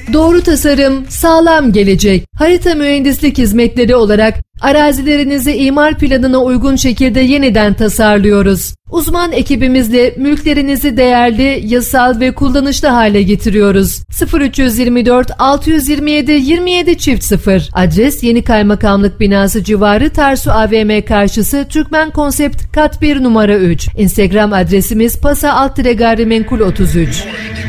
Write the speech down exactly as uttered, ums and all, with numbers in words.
Doğru tasarım, sağlam gelecek. Harita mühendislik hizmetleri olarak arazilerinizi imar planına uygun şekilde yeniden tasarlıyoruz. Uzman ekibimizle mülklerinizi değerli, yasal ve kullanışlı hale getiriyoruz. sıfır üç yirmi dört altı yüz yirmi yedi yirmi yedi çift sıfır. Adres Yeni Kaymakamlık Binası civarı Tarsu A V M karşısı Türkmen Konsept kat bir numara üç. Instagram adresimiz pasa alt gayrimenkul otuz üç.